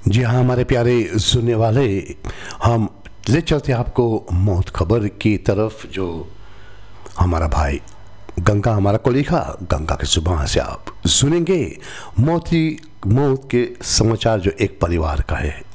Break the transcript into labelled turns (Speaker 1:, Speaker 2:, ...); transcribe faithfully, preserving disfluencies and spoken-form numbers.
Speaker 1: जी हाँ हमारे प्यारे सुनने वाले, हम ले चलते हैं आपको मौत खबर की तरफ। जो हमारा भाई गंगा, हमारा कोलिखा गंगा की जुबान से आप सुनेंगे मौत ही मौत के समाचार जो एक परिवार का है।